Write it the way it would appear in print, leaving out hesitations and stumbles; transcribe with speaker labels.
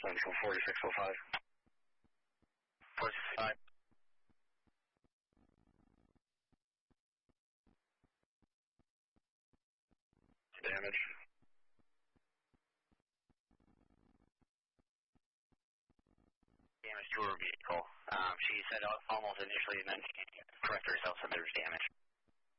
Speaker 1: Central 4605.
Speaker 2: 4605.
Speaker 1: Damage.
Speaker 2: Damage to her vehicle. She said almost initially, and then she corrected herself, and there was damage.